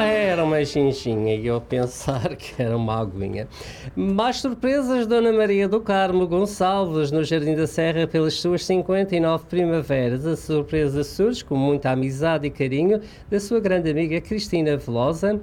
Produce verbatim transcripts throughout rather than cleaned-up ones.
Ah, era uma ginginha e eu pensar que era uma aguinha. Mais surpresas, Dona Maria do Carmo Gonçalves, no Jardim da Serra, pelas suas cinquenta e nove primaveras. A surpresa surge com muita amizade e carinho da sua grande amiga Cristina Velosa,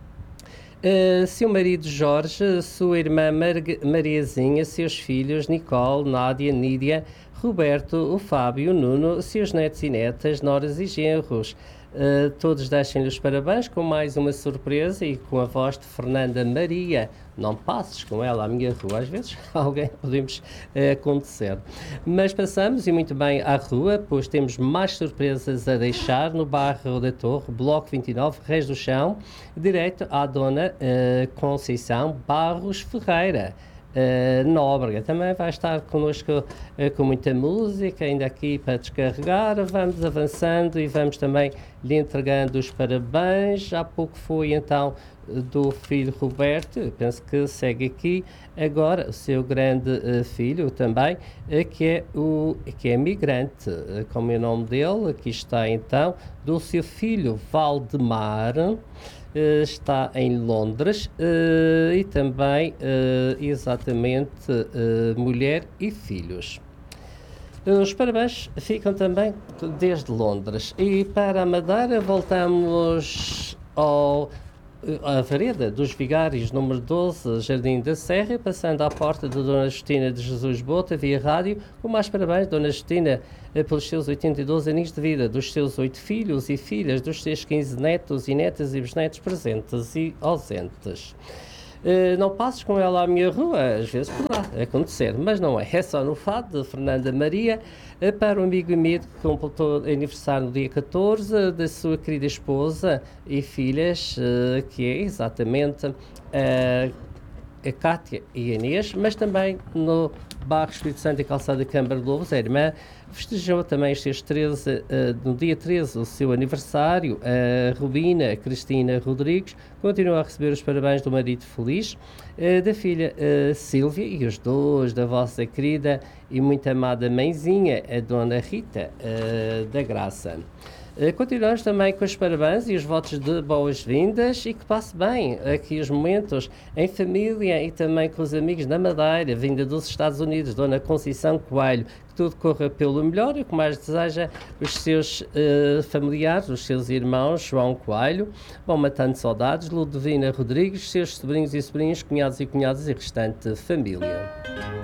Uh, seu marido Jorge, sua irmã Marga- Mariazinha, seus filhos Nicole, Nádia, Nídia, Roberto, o Fábio, o Nuno, seus netos e netas, noras e genros. Uh, todos deixem-lhe os parabéns com mais uma surpresa e com a voz de Fernanda Maria. Não passes com ela à minha rua, às vezes alguém podemos uh, acontecer. Mas passamos, e muito bem, à rua, pois temos mais surpresas a deixar no bairro da Torre, Bloco vinte e nove, Reis do Chão, direto à Dona uh, Conceição Barros Ferreira. Uh, Nóbrega também vai estar connosco uh, com muita música, ainda aqui para descarregar. Vamos avançando e vamos também lhe entregando os parabéns. Há pouco foi então do filho Roberto, eu penso que segue aqui agora o seu grande uh, filho também, uh, que, é o, que é migrante, uh, como é o nome dele, aqui está então, do seu filho Valdemar. Uh, está em Londres uh, e também, uh, exatamente, uh, mulher e filhos. Os parabéns ficam também desde Londres. E para a Madeira voltamos ao, à Vereda dos Vigários, número doze, Jardim da Serra, passando à porta de Dona Justina de Jesus Bota, via rádio, com mais parabéns, Dona Justina, pelos seus oitenta e dois anos de vida, dos seus oito filhos e filhas, dos seus quinze netos e netas e bisnetos presentes e ausentes. Uh, não passes com ela à minha rua, às vezes poderá acontecer, mas não é. É só no fado de Fernanda Maria, uh, para um amigo e amigo que completou aniversário no dia catorze, da sua querida esposa e filhas, uh, que é exatamente uh, a Cátia e a Inês, mas também no bairro Espírito Santo e Calçada Câmara de Lobos, a irmã festejou também os seus treze, uh, no dia treze, o seu aniversário. A Rubina Cristina Rodrigues continua a receber os parabéns do marido feliz, uh, da filha uh, Sílvia e os dois da vossa querida e muito amada mãezinha, a Dona Rita uh, da Graça. Uh, continuamos também com os parabéns e os votos de boas-vindas e que passe bem aqui os momentos em família e também com os amigos da Madeira, vinda dos Estados Unidos, Dona Conceição Coelho, que tudo corra pelo melhor e o que mais deseja os seus uh, familiares, os seus irmãos, João Coelho, vão matando saudades, Ludovina Rodrigues, seus sobrinhos e sobrinhas, cunhados e cunhadas e restante família.